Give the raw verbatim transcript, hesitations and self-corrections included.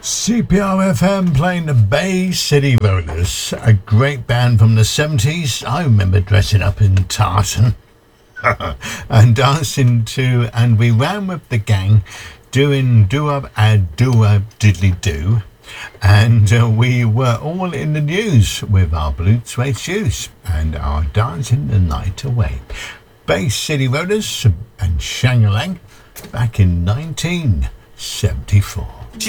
C P R F M playing the Bay City Rollers, a great band from the seventies. I remember dressing up in tartan and dancing to, and we ran with the gang doing do-up and do-up diddly do, and uh, we were all in the news with our blue suede shoes and our dancing the night away. Bay City Rollers and Shang-a-Lang back in nineteen seventy-four.